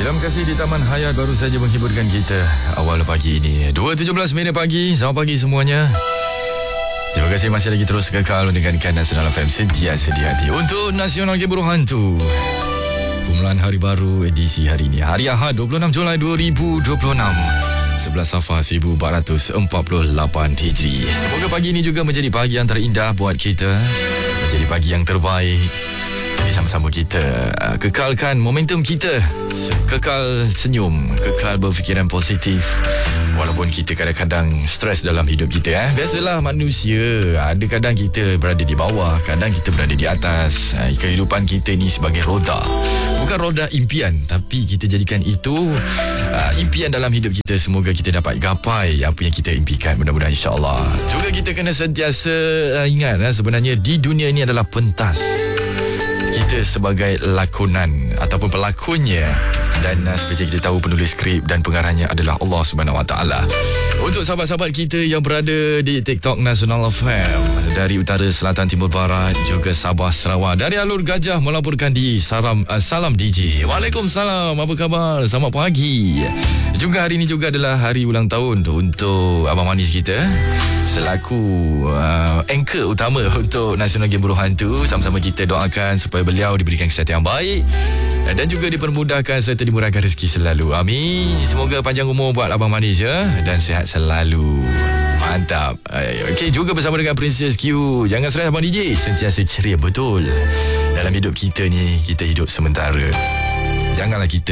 Terima kasih di Taman Hayat baru saja menghiburkan kita awal pagi ini. 2.17 minit pagi. Selamat pagi semuanya. Terima kasih masih lagi terus kekal mendengarkan Nasional FM sentiasa di hati. Untuk Nasional Game Burung Hantu, Kumpulan Hari Baru edisi hari ini, hari Ahad 26 Julai 2026, 11 Safar 1448 Hijri. Semoga pagi ini juga menjadi pagi yang terindah buat kita, menjadi pagi yang terbaik. Jadi sama-sama kita kekalkan momentum kita, kekal senyum, kekal berfikiran positif. Walaupun kita kadang-kadang stres dalam hidup kita. Biasalah manusia, ada kadang kita berada di bawah, kadang kita berada di atas. Kehidupan kita ni sebagai roda, bukan roda impian, tapi kita jadikan itu impian dalam hidup kita. Semoga kita dapat gapai apa yang kita impikan, mudah-mudahan insyaAllah. Juga kita kena sentiasa ingat sebenarnya di dunia ini adalah pentas. Kita sebagai lakonan ataupun pelakonnya, dan seperti kita tahu penulis skrip dan pengarahnya adalah Allah Subhanahu Wa Taala. Untuk sahabat-sahabat kita yang berada di TikTok Nasional FM dari utara, selatan, timur, barat, juga Sabah, Sarawak, dari Alur Gajah melaporkan di Salam DJ. Waalaikumsalam, apa khabar? Selamat pagi. Juga hari ini juga adalah hari ulang tahun untuk Abang Manis kita, selaku anchor utama untuk Nasional Game Burung Hantu. Sama-sama kita doakan supaya beliau diberikan kesihatan yang baik dan juga dipermudahkan serta dimurahkan rezeki selalu. Amin. Semoga panjang umur buat Abang Manis ya, dan sihat selalu. Mantap. Okey, juga bersama dengan Princess Q. Jangan stres Abang DJ, sentiasa ceria betul. Dalam hidup kita ni, kita hidup sementara. Janganlah kita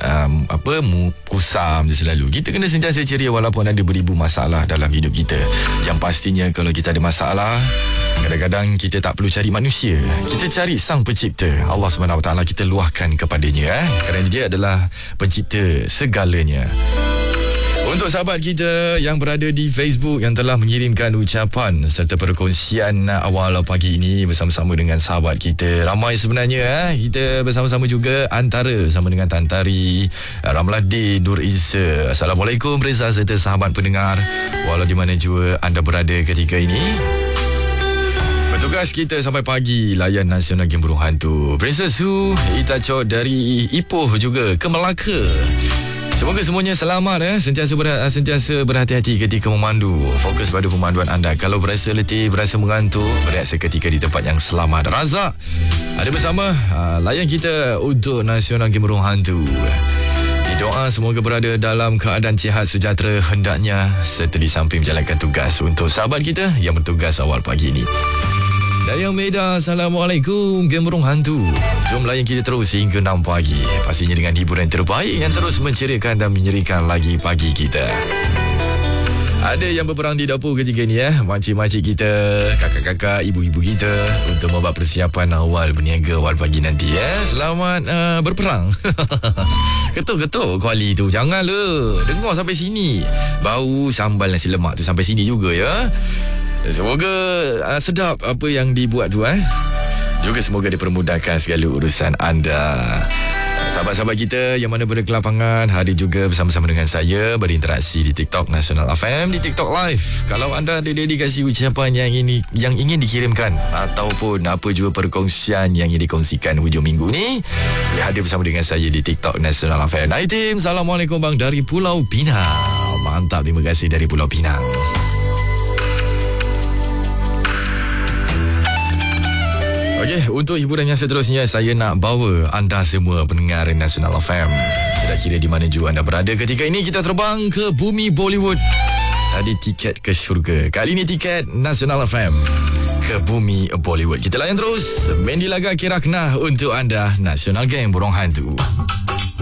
kusam je selalu. Kita kena sentiasa ceria walaupun ada beribu masalah dalam hidup kita. Yang pastinya kalau kita ada masalah, kadang-kadang kita tak perlu cari manusia. Kita cari Sang Pencipta, Allah SWT. Kita luahkan kepadanya kerana dia adalah pencipta segalanya. Untuk sahabat kita yang berada di Facebook yang telah mengirimkan ucapan serta perkongsian awal pagi ini bersama-sama dengan sahabat kita, ramai sebenarnya. Kita bersama-sama juga antara bersama dengan Tantari, Ramladin, Nur Isa. Assalamualaikum Reza serta sahabat pendengar walau di mana juga anda berada ketika ini. Tugas kita sampai pagi layan Nasional Game Burung Hantu. Princess Su Itaco dari Ipoh juga ke Melaka. Semoga semuanya selamat sentiasa berhati-hati ketika memandu. Fokus pada pemanduan anda. Kalau berasa letih, berasa mengantuk, berehat seketika di tempat yang selamat. Razak ada bersama layan kita untuk Nasional Game Burung Hantu. Doa semoga berada dalam keadaan sihat sejahtera hendaknya, serta di samping menjalankan tugas untuk sahabat kita yang bertugas awal pagi ini. Dayang Medan, Assalamualaikum Game Burung Hantu. Jom layan kita terus hingga 6 pagi. Pastinya dengan hiburan terbaik yang terus menceriakan dan menyerikan lagi pagi kita. Ada yang berperang di dapur ketika ni makcik-makcik kita, kakak-kakak, ibu-ibu kita, untuk membuat persiapan awal berniaga awal pagi nanti Selamat berperang. Ketuk-ketuk kuali tu. Jangan le, dengar sampai sini. Bau sambal nasi lemak tu sampai sini juga ya. Semoga sedap apa yang dibuat tu Juga semoga dipermudahkan segala urusan anda. Sahabat-sahabat kita yang mana berada ke lapangan, hari juga bersama-sama dengan saya berinteraksi di TikTok Nasional FM, di TikTok Live. Kalau anda ada dedikasi ucapan yang ingin dikirimkan ataupun apa juga perkongsian yang ingin dikongsikan hujung minggu ni, boleh hadir bersama dengan saya di TikTok Nasional FM. Hai tim, Assalamualaikum bang dari Pulau Pinang. Mantap, terima kasih dari Pulau Pinang. Okey, untuk hiburan yang seterusnya saya nak bawa anda semua pendengar Nasional FM, tidak kira di mana juga anda berada ketika ini, kita terbang ke bumi Bollywood. Tadi tiket ke syurga, kali ini tiket Nasional FM ke bumi Bollywood. Kita layan terus Mendi Laga Kiraknah untuk anda, Nasional Game Burung Hantu.